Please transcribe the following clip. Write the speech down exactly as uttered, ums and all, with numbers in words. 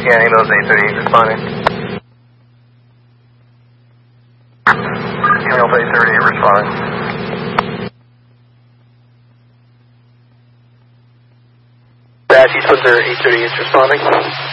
Scanning those eight thirty-eight responding. Alpha eight thirty-eight responding. Dash East Windsor eight thirty-eight responding.